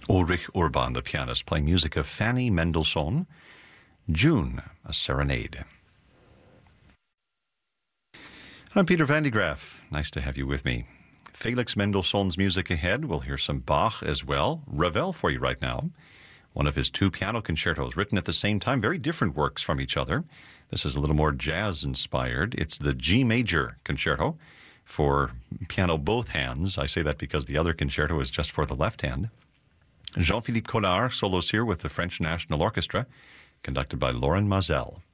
Ulrich Urban, the pianist, playing music of Fanny Mendelssohn, June, a serenade. I'm Peter Van de Graaff. Nice to have you with me. Felix Mendelssohn's music ahead. We'll hear some Bach as well. Ravel for you right now. One of his two piano concertos written at the same time. Very different works from each other. This is a little more jazz-inspired. It's the G major concerto for piano both hands. I say that because the other concerto is just for the left hand. Jean-Philippe Collard solos here with the French National Orchestra, conducted by Loren Maazel.